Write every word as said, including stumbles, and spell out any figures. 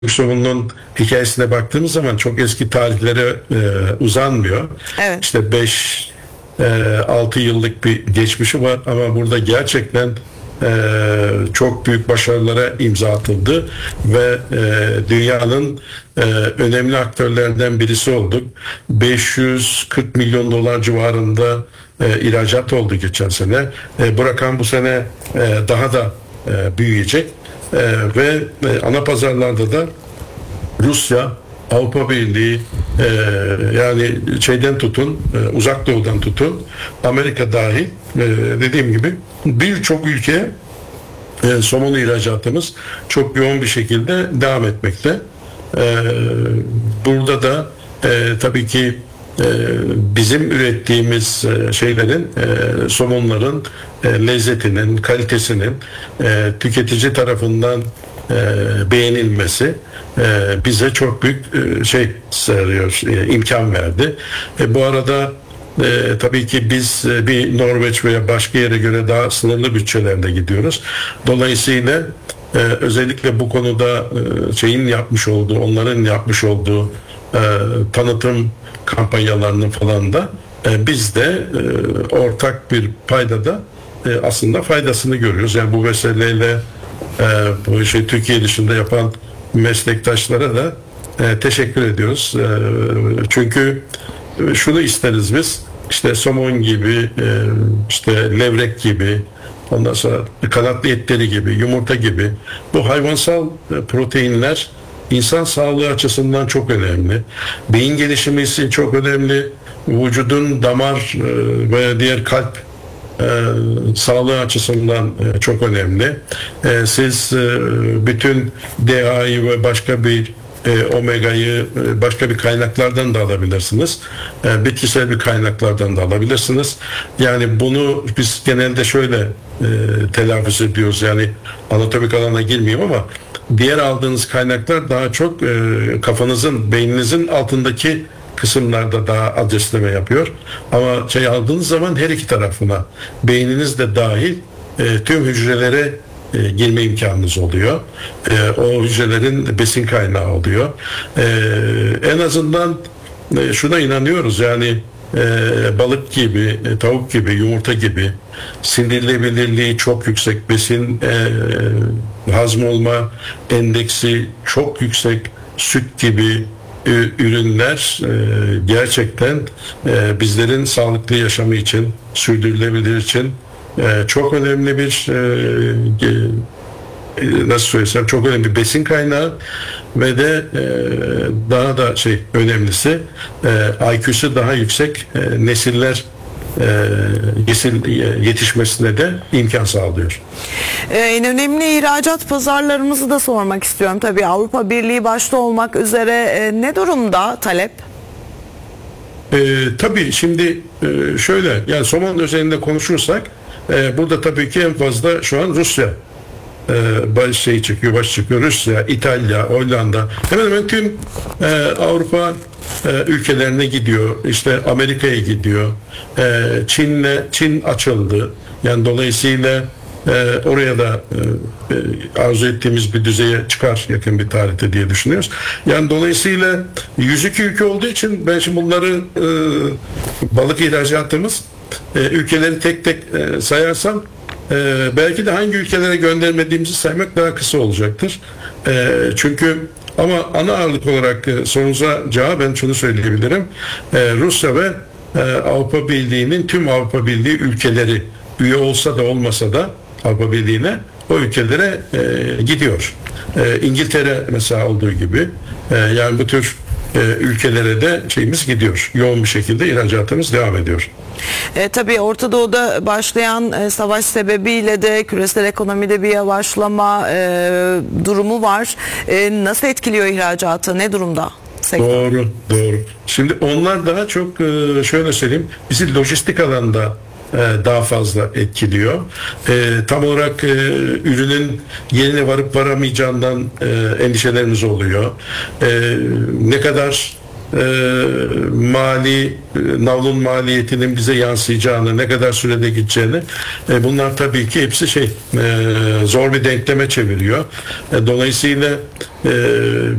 somunun hikayesine baktığımız zaman çok eski tarihlere e, uzanmıyor. Evet. İşte beş altı yıllık bir geçmişi var ama burada gerçekten e, çok büyük başarılara imza atıldı ve e, dünyanın e, önemli aktörlerden birisi olduk. beş yüz kırk milyon dolar civarında e, ihracat oldu geçen sene. E, bu rakam bu sene e, daha da e, büyüyecek. E, ve e, ana pazarlarda da Rusya, Avrupa Birliği, e, yani şeyden tutun, e, uzak doğudan tutun, Amerika dahil, e, dediğim gibi birçok ülkeye e, somon ihracatımız çok yoğun bir şekilde devam etmekte. E, burada da e, tabii ki e, bizim ürettiğimiz e, şeylerin, e, somonların e, lezzetinin, kalitesinin e, tüketici tarafından e, beğenilmesi e, bize çok büyük e, şey sağlıyor, e, imkan verdi. E, bu arada e, tabii ki biz e, bir Norveç veya başka yere göre daha sınırlı bütçelerde gidiyoruz. Dolayısıyla e, özellikle bu konuda e, şeyin yapmış olduğu, onların yapmış olduğu e, tanıtım kampanyalarının falan da e, biz de e, ortak bir paydada e, aslında faydasını görüyoruz. Yani bu vesileyle e, bu şey Türkiye dışında yapan meslektaşlara da e, teşekkür ediyoruz. E, çünkü şunu isteriz biz, işte somon gibi, e, işte levrek gibi, ondan sonra kanatlı etleri gibi, yumurta gibi bu hayvansal proteinler insan sağlığı açısından çok önemli. Beyin gelişimi için çok önemli. Vücudun damar e, ve diğer kalp e, sağlığı açısından e, çok önemli. E, siz e, bütün D H A'yı ve başka bir e, omega'yı e, başka bir kaynaklardan da alabilirsiniz. E, bitkisel bir kaynaklardan da alabilirsiniz. Yani bunu biz genelde şöyle e, telaffuz ediyoruz. Yani anatomik alana girmeyeyim ama diğer aldığınız kaynaklar daha çok e, kafanızın, beyninizin altındaki kısımlarda daha adresleme yapıyor. Ama şey aldığınız zaman her iki tarafına, beyniniz de dahil e, tüm hücrelere e, girme imkanınız oluyor. E, o hücrelerin besin kaynağı oluyor. E, en azından e, şuna inanıyoruz, yani e, balık gibi, e, tavuk gibi, yumurta gibi sindirilebilirliği çok yüksek, besin e, hazm olma endeksi çok yüksek, süt gibi ürünler e, gerçekten e, bizlerin sağlıklı yaşamı için, sürdürülebilir için e, çok önemli bir e, nasıl söylesem çok önemli bir besin kaynağı ve de e, daha da şey önemlisi e, I Q'su daha yüksek e, nesiller yetişmesine de imkan sağlıyor. En önemli ihracat pazarlarımızı da sormak istiyorum. Tabii Avrupa Birliği başta olmak üzere ne durumda talep? E, tabii şimdi e, şöyle, yani somon özelinde konuşursak e, burada tabii ki en fazla şu an Rusya e, baş şey çıkıyor, baş çıkıyor. Rusya, İtalya, Hollanda, hemen hemen tüm e, Avrupa e, ülkelerine gidiyor. İşte Amerika'ya gidiyor. E, Çin'le Çin açıldı. Yani dolayısıyla e, oraya da e, e, arzu ettiğimiz bir düzeye çıkar yakın bir tarihte diye düşünüyoruz. Yani dolayısıyla yüz iki ülke olduğu için ben şimdi bunları e, balık ihracatımız e, ülkeleri tek tek e, sayarsam Ee, belki de hangi ülkelere göndermediğimizi saymak daha kısa olacaktır. Ee, çünkü ama ana ağırlık olarak e, sorunuza cevaben şunu söyleyebilirim. Ee, Rusya ve e, Avrupa Birliği'nin tüm Avrupa Birliği ülkeleri üye olsa da olmasa da Avrupa Birliği'ne o ülkelere e, gidiyor. E, İngiltere mesela olduğu gibi e, yani bu tür e, ülkelere de şeyimiz gidiyor. Yoğun bir şekilde ihracatımız devam ediyor. E, tabii Orta Doğu'da başlayan e, savaş sebebiyle de küresel ekonomide bir yavaşlama e, durumu var. E, nasıl etkiliyor ihracatı? Ne durumda sektör? Doğru, doğru. Şimdi onlar daha çok e, şöyle söyleyeyim, bizi lojistik alanda e, daha fazla etkiliyor. E, tam olarak e, ürünün yerine varıp varamayacağından e, endişelerimiz oluyor. E, ne kadar e, mali e, navlun maliyetinin bize yansıyacağını, ne kadar sürede gideceğini, e, bunlar tabii ki hepsi şey e, zor bir denkleme çeviriyor. E, dolayısıyla e,